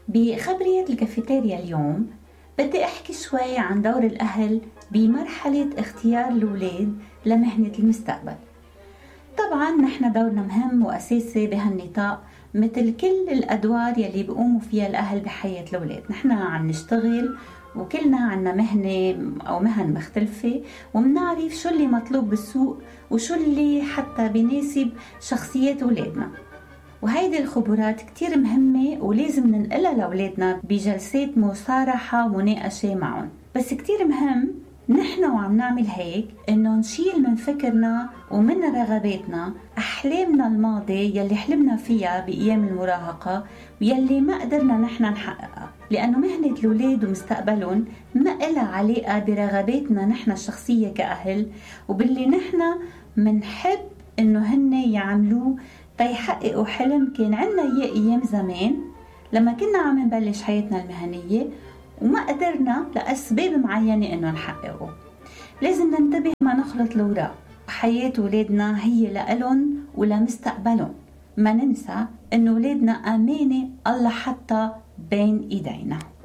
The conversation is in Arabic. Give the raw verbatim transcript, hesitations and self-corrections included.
بخبرية الكافيتيريا اليوم بدي أحكي شوي عن دور الأهل بمرحلة اختيار الأولاد لمهنة المستقبل. طبعا نحن دورنا مهم وأساسي بهالنطاق مثل كل الأدوار يلي بيقوموا فيها الأهل بحياة الأولاد. نحن عم نشتغل وكلنا عنا مهنة أو مهن مختلفة، ومنعرف شو اللي مطلوب بالسوق وشو اللي حتى بيناسب شخصيات أولادنا، وهيدي الخبرات كتير مهمة ولازم ننقلها لأولادنا بجلسات مصارحة ومناقشة معهم. بس كتير مهم نحن وعم نعمل هيك إنه نشيل من فكرنا ومن رغباتنا أحلامنا الماضي يلي حلمنا فيها بأيام المراهقة ويلي ما قدرنا نحن نحققها، لأنه مهنة الأولاد ومستقبلهم ما إلها علاقة برغباتنا نحن الشخصية كأهل وباللي نحن منحب إنه هن يعملوه تيحققوا حلم كان عنا إياه أيام زمان لما كنا عم نبلش حياتنا المهنية وما قدرنا لأسباب معينة إنه نحققه. لازم ننتبه ما نخلط الوراء، حياة ولادنا هي لألن ولمستقبلهم. ما ننسى إنه ولادنا أمانة الله حتى بين إيدينا.